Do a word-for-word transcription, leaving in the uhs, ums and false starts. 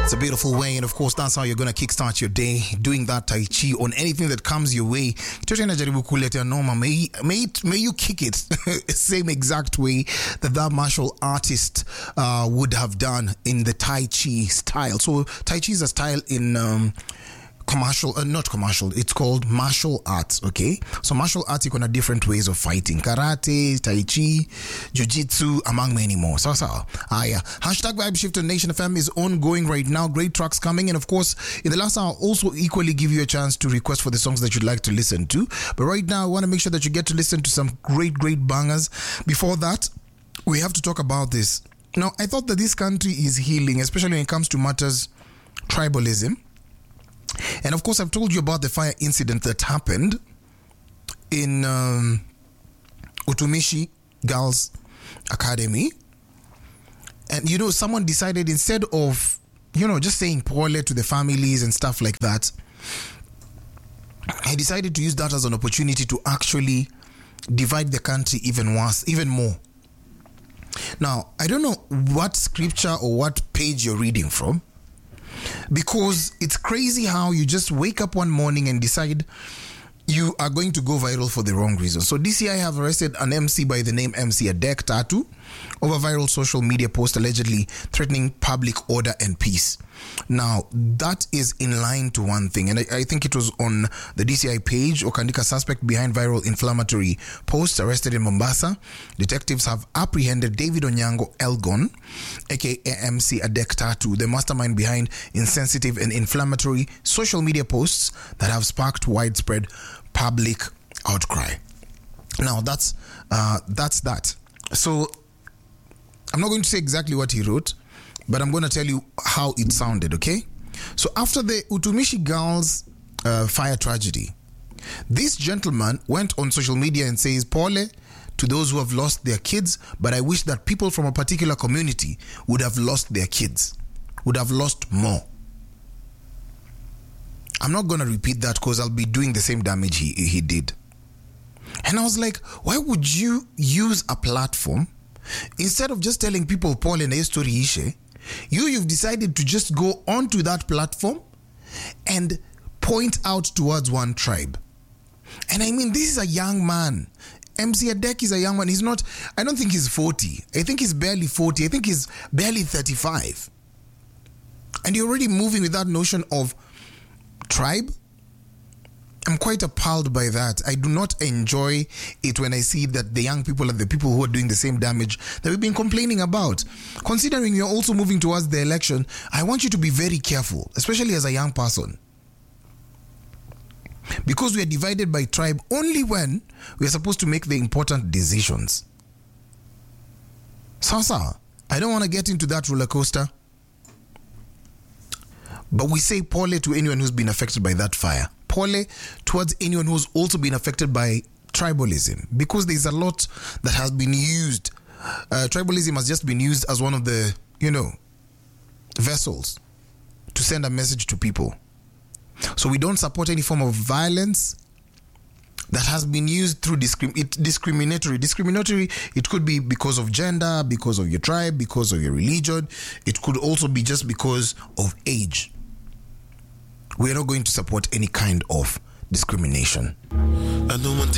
It's a beautiful way, and of course that's how you're going to kickstart your day, doing that Tai Chi on anything that comes your way. May, may, may you kick it same exact way that that martial artist uh, would have done in the Tai Chi style. So Tai Chi is a style in... Um, commercial, uh, not commercial, it's called martial arts, okay? So martial arts, you can have different ways of fighting. Karate, Tai Chi, Jiu-Jitsu, among many more. So, so, ah, yeah. Hashtag Vibe Shift on Nation F M is ongoing right now. Great tracks coming. And of course, in the last hour, I'll also equally give you a chance to request for the songs that you'd like to listen to. But right now, I want to make sure that you get to listen to some great, great bangers. Before that, we have to talk about this. Now, I thought that this country is healing, especially when it comes to matters tribalism. And of course, I've told you about the fire incident that happened in um, Utumishi Girls Academy. And, you know, someone decided instead of, you know, just saying pole to the families and stuff like that, he decided to use that as an opportunity to actually divide the country even worse, even more. Now, I don't know what scripture or what page you're reading from, because it's crazy how you just wake up one morning and decide you are going to go viral for the wrong reason. So D C I have arrested an M C by the name M C Adek Tatu over viral social media post allegedly threatening public order and peace. Now, that is in line to one thing, and I, I think it was on the D C I page. Okandika, suspect behind viral inflammatory post, arrested in Mombasa. Detectives have apprehended David Onyango Elgon, aka M C Adek Tatu, the mastermind behind insensitive and inflammatory social media posts that have sparked widespread public outcry. Now, that's uh, that's that. So, I'm not going to say exactly what he wrote, but I'm going to tell you how it sounded, okay? So after the Utumishi Girls uh, fire tragedy, this gentleman went on social media and says, "Pole to those who have lost their kids, but I wish that people from a particular community would have lost their kids, would have lost more." I'm not going to repeat that because I'll be doing the same damage he, he did. And I was like, why would you use a platform instead of just telling people Paul and a story ishe? You, you've decided to just go onto that platform and point out towards one tribe. And I mean, this is a young man. M C Adek is a young man. He's not, I don't think he's forty. I think he's barely forty. I think he's barely thirty-five. And you're already moving with that notion of tribe. I'm quite appalled by that. I do not enjoy it when I see that the young people are the people who are doing the same damage that we've been complaining about. Considering you're also moving towards the election, I want you to be very careful, especially as a young person. Because we are divided by tribe only when we are supposed to make the important decisions. Sasa, I don't want to get into that roller coaster. But we say pole to anyone who's been affected by that fire. Pole towards anyone who's also been affected by tribalism, because there's a lot that has been used. Uh, tribalism has just been used as one of the, you know, vessels to send a message to people. So we don't support any form of violence that has been used through discrim- it, discriminatory. Discriminatory, it could be because of gender, because of your tribe, because of your religion. It could also be just because of age. We are not going to support any kind of discrimination. I don't want